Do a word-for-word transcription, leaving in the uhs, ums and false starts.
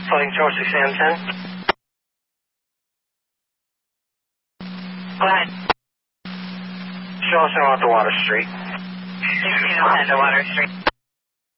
Floating Tower six A M ten. Go ahead. Show us out to Water Street. sixteen oh ten to Water Street.